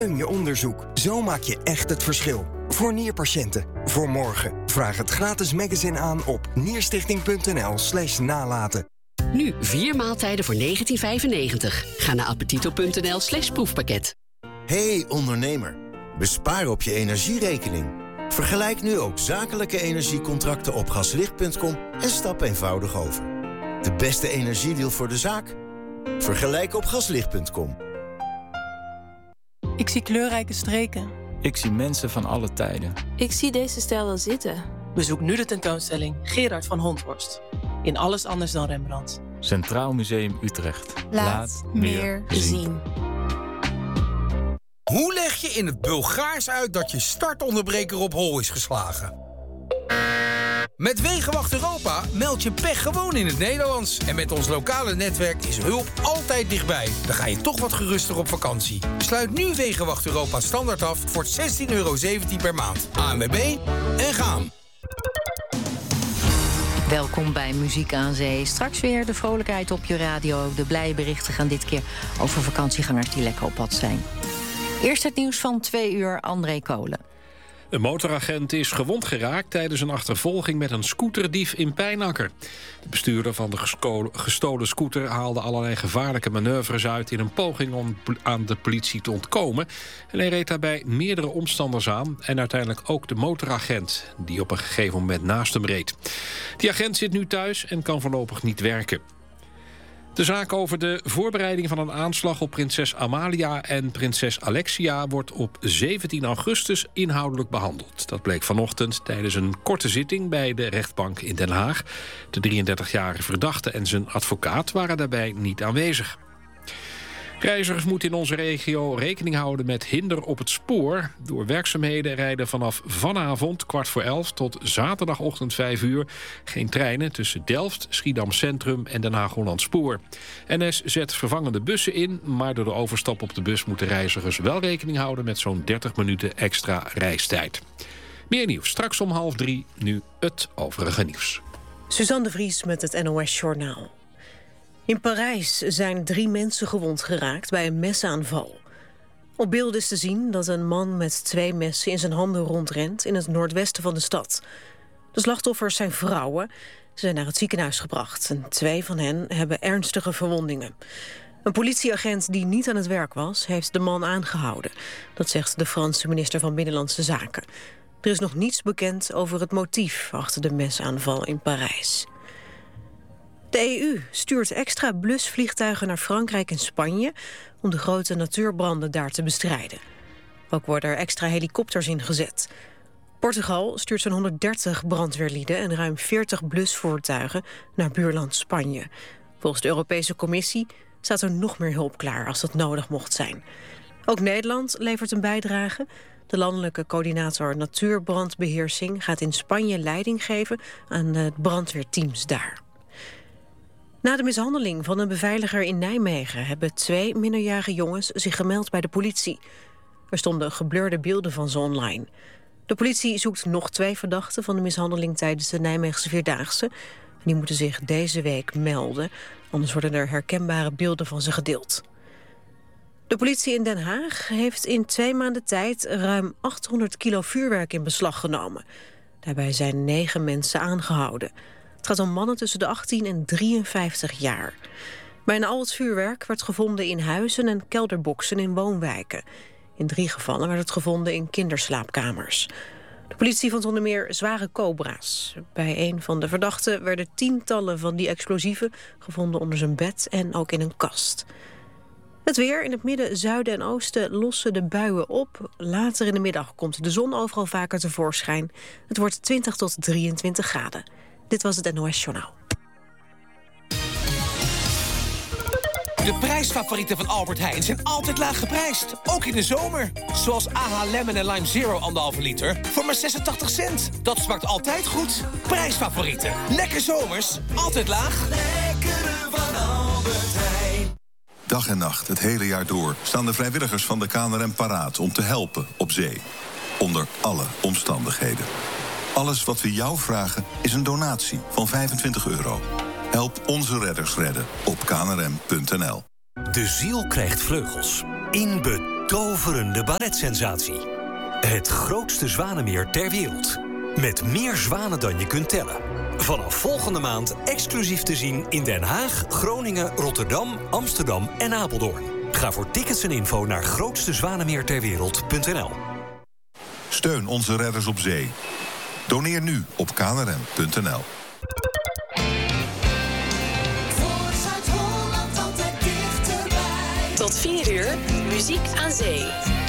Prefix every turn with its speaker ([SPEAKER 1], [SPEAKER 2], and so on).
[SPEAKER 1] Steun je onderzoek. Zo maak je echt het verschil. Voor nierpatiënten. Voor morgen. Vraag het gratis magazine aan op nierstichting.nl/nalaten.
[SPEAKER 2] Nu 4 maaltijden voor €19,95. Ga naar appetito.nl/proefpakket.
[SPEAKER 3] Hey ondernemer, bespaar op je energierekening. Vergelijk nu ook zakelijke energiecontracten op gaslicht.com en stap eenvoudig over. De beste energiedeal voor de zaak? Vergelijk op gaslicht.com.
[SPEAKER 4] Ik zie kleurrijke streken.
[SPEAKER 5] Ik zie mensen van alle tijden.
[SPEAKER 6] Ik zie deze stijl wel zitten.
[SPEAKER 4] Bezoek nu de tentoonstelling Gerard van Honthorst. In Alles anders dan Rembrandt.
[SPEAKER 5] Centraal Museum Utrecht.
[SPEAKER 6] Laat meer zien.
[SPEAKER 7] Hoe leg je in het Bulgaars uit dat je startonderbreker op hol is geslagen? Met Wegenwacht Europa meld je pech gewoon in het Nederlands. En met ons lokale netwerk is hulp altijd dichtbij. Dan ga je toch wat geruster op vakantie. Sluit nu Wegenwacht Europa standaard af voor €16,17 per maand. ANWB en gaan.
[SPEAKER 8] Welkom bij Muziek aan Zee. Straks weer de vrolijkheid op je radio. De blije berichten gaan dit keer over vakantiegangers die lekker op pad zijn. Eerst het nieuws van 2 uur, André Kolen.
[SPEAKER 9] Een motoragent is gewond geraakt tijdens een achtervolging met een scooterdief in Pijnacker. De bestuurder van de gestolen scooter haalde allerlei gevaarlijke manoeuvres uit in een poging om aan de politie te ontkomen. En hij reed daarbij meerdere omstanders aan en uiteindelijk ook de motoragent, die op een gegeven moment naast hem reed. Die agent zit nu thuis en kan voorlopig niet werken. De zaak over de voorbereiding van een aanslag op prinses Amalia en prinses Alexia wordt op 17 augustus inhoudelijk behandeld. Dat bleek vanochtend tijdens een korte zitting bij de rechtbank in Den Haag. De 33-jarige verdachte en zijn advocaat waren daarbij niet aanwezig. Reizigers moeten in onze regio rekening houden met hinder op het spoor. Door werkzaamheden rijden vanaf vanavond 11:15 tot zaterdagochtend 5 uur... geen treinen tussen Delft, Schiedam Centrum en Den Haag-Holland Spoor. NS zet vervangende bussen in, maar door de overstap op de bus moeten reizigers wel rekening houden met zo'n 30 minuten extra reistijd. Meer nieuws straks om 2:30, nu het overige nieuws.
[SPEAKER 10] Suzanne de Vries met het NOS Journaal. In Parijs zijn 3 mensen gewond geraakt bij een mesaanval. Op beelden is te zien dat een man met 2 messen in zijn handen rondrent in het noordwesten van de stad. De slachtoffers zijn vrouwen. Ze zijn naar het ziekenhuis gebracht en 2 van hen hebben ernstige verwondingen. Een politieagent die niet aan het werk was, heeft de man aangehouden. Dat zegt de Franse minister van Binnenlandse Zaken. Er is nog niets bekend over het motief achter de mesaanval in Parijs. De EU stuurt extra blusvliegtuigen naar Frankrijk en Spanje om de grote natuurbranden daar te bestrijden. Ook worden er extra helikopters ingezet. Portugal stuurt zo'n 130 brandweerlieden en ruim 40 blusvoertuigen naar buurland Spanje. Volgens de Europese Commissie staat er nog meer hulp klaar als dat nodig mocht zijn. Ook Nederland levert een bijdrage. De landelijke coördinator natuurbrandbeheersing gaat in Spanje leiding geven aan de brandweerteams daar. Na de mishandeling van een beveiliger in Nijmegen hebben 2 minderjarige jongens zich gemeld bij de politie. Er stonden geblurde beelden van ze online. De politie zoekt nog 2 verdachten van de mishandeling tijdens de Nijmeegse Vierdaagse. Die moeten zich deze week melden, anders worden er herkenbare beelden van ze gedeeld. De politie in Den Haag heeft in 2 maanden tijd ruim 800 kilo vuurwerk in beslag genomen. Daarbij zijn 9 mensen aangehouden. Het gaat om mannen tussen de 18 en 53 jaar. Bijna al het vuurwerk werd gevonden in huizen en kelderboxen in woonwijken. In 3 gevallen werd het gevonden in kinderslaapkamers. De politie vond onder meer zware cobra's. Bij een van de verdachten werden tientallen van die explosieven gevonden onder zijn bed en ook in een kast. Het weer in het midden, zuiden en oosten lossen de buien op. Later in de middag komt de zon overal vaker tevoorschijn. Het wordt 20 tot 23 graden. Dit was het NOS Journaal.
[SPEAKER 11] De prijsfavorieten van Albert Heijn zijn altijd laag geprijsd. Ook in de zomer. Zoals AH Lemon en Lime Zero 1,5 liter voor maar 86 cent. Dat smaakt altijd goed. Prijsfavorieten. Lekker zomers. Altijd laag. Lekkere van Albert Heijn.
[SPEAKER 12] Dag en nacht, het hele jaar door, staan de vrijwilligers van de KNRM paraat om te helpen op zee. Onder alle omstandigheden. Alles wat we jou vragen is een donatie van €25. Help onze redders redden op knrm.nl.
[SPEAKER 13] De ziel krijgt vleugels. In beton. toverende balletsensatie. Het grootste zwanenmeer ter wereld. Met meer zwanen dan je kunt tellen. Vanaf volgende maand exclusief te zien in Den Haag, Groningen, Rotterdam, Amsterdam en Apeldoorn. Ga voor tickets en info naar grootstezwanenmeerterwereld.nl.
[SPEAKER 12] Steun onze redders op zee. Doneer nu op knrm.nl.
[SPEAKER 14] Tot 4 uur, muziek aan zee.